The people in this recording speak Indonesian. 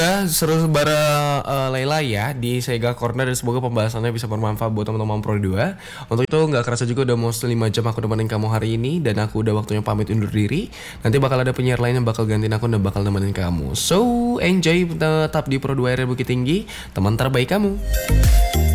Seru bareng Laila ya di Sega Corner dan semoga pembahasannya bisa bermanfaat buat teman-teman Pro 2. Untuk itu nggak kerasa juga udah mau 5 jam aku nemenin kamu hari ini dan aku udah waktunya pamit undur diri. Nanti bakal ada penyiar lain yang bakal gantiin aku dan bakal nemenin kamu. So, enjoy tetap di Pro 2 area Bukit Tinggi, teman terbaik kamu.